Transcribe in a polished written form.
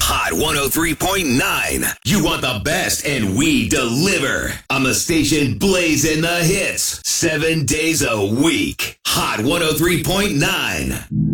Hot 103.9. You want the best, and we deliver. On the station blazing the hits 7 days a week. Hot 103.9.